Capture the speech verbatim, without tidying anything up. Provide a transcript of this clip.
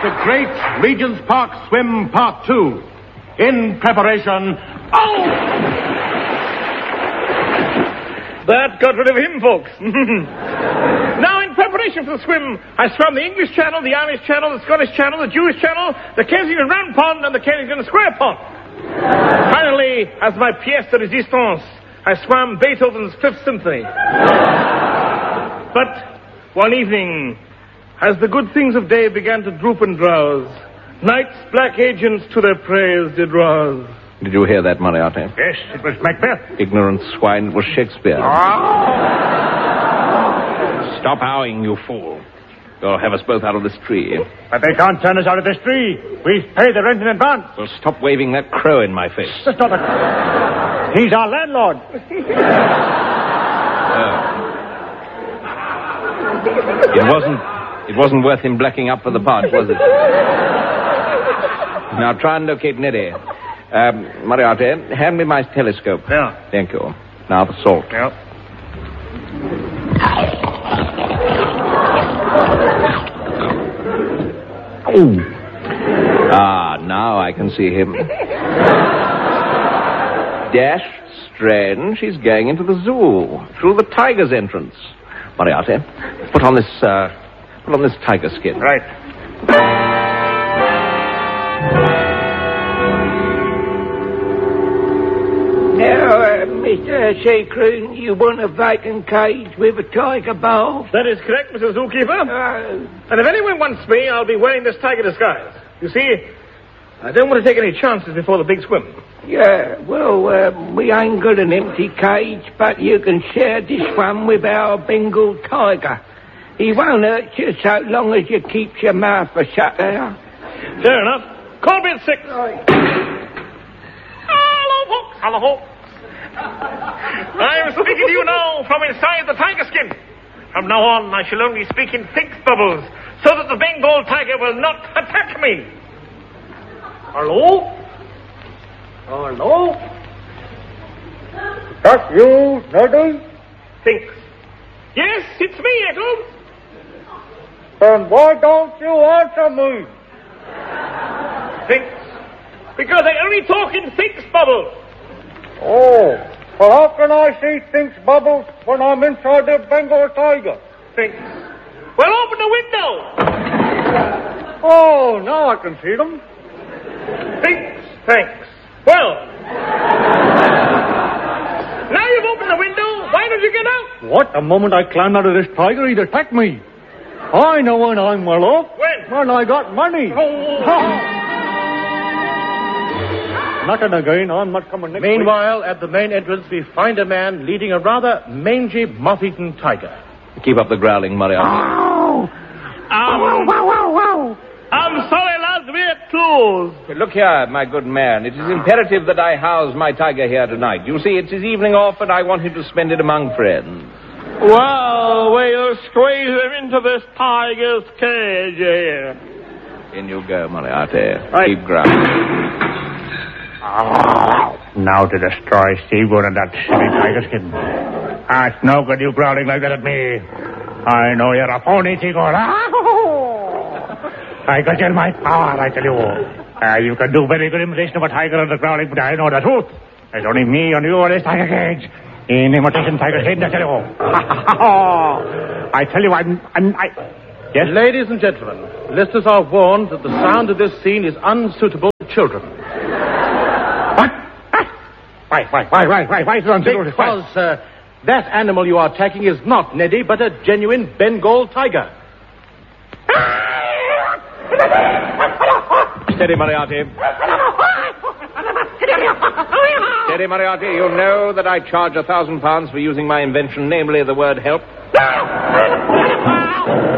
the Great Regent's Park Swim Part two. In preparation... Oh! That got rid of him, folks. Now, in preparation for the swim, I swam the English Channel, the Irish Channel, the Scottish Channel, the Jewish Channel, the Kensington Round Pond, and the Kensington Square Pond. Finally, as my pièce de résistance, I swam Beethoven's Fifth Symphony. But one evening, as the good things of day began to droop and drowse, night's black agents to their praise did rouse. Did you hear that, Moriarty? Yes, it was Macbeth. Ignorant swine, it was Shakespeare. Oh! Stop howling, you fool. You'll have us both out of this tree. But they can't turn us out of this tree. We've paid the rent in advance. Well, stop waving that crow in my face. That's not a... He's our landlord. Oh. It wasn't... It wasn't worth him blacking up for the part, was it? Now, try and locate Neddy. Um, Moriarty, hand me my telescope. Yeah. Thank you. Now the salt. Yeah. Oh. Ah, now I can see him. Dashed strange. He's going into the zoo. Through the tiger's entrance. Moriarty, put on this, uh, put on this tiger skin. Right. Now, uh, Mister Seacroon, you want a vacant cage with a tiger bath? That is correct, Mister Zookeeper. Uh, And if anyone wants me, I'll be wearing this tiger disguise. You see, I don't want to take any chances before the big swim. yeah, well, uh, we ain't got an empty cage, but you can share this one with our Bengal tiger. He won't hurt you so long as you keep your mouth shut there. Fair enough. Call me at six. Right. Hello, folks. Hello, folks. I am speaking to you now from inside the tiger skin. From now on, I shall only speak in thick bubbles so that the Bengal tiger will not attack me. Hello? Hello? That you, Neddy? Thinks. Yes, it's me, Eccles. Then why don't you answer me? Thinks. Because I only talk in thick bubbles. Oh, well, how can I see Think's bubbles when I'm inside the Bengal tiger? Thinks. Well, open the window. Oh, now I can see them. Thinks. Thanks. Well. Now you've opened the window, why don't you get out? What? The moment I climbed out of this tiger, he'd attack me. I know when I'm well off. When? When I got money. Oh. Nothing again. I'm not coming next Meanwhile, at the main entrance, we find a man leading a rather mangy, moth-eaten tiger. Keep up the growling, Moriarty. Um, I'm sorry, lads, we're closed. Look here, my good man. It is imperative that I house my tiger here tonight. You see, it's his evening off, and I want him to spend it among friends. Well, we'll squeeze him into this tiger's cage here. In you go, Moriarty. Right. Keep growling. Now to destroy Seagood and that silly tiger skin. Ah, it's no good you growling like that at me. I know you're a phony, Seagood. I got you in my power, I tell you. Uh, you can do very good imitation of a tiger and the growling, but I know the truth. There's only me and you in this tiger cage. In imitation tiger skin, I tell you. I tell you, I'm... I'm I... Yes? Ladies and gentlemen, listeners are warned that the sound of this scene is unsuitable to children. What? Why, why, why, why, why, why is it unsuitable? Because uh, that animal you are attacking is not Neddy, but a genuine Bengal tiger. Steady, Moriarty. Steady, Moriarty. You know that I charge a thousand pounds for using my invention, namely the word help.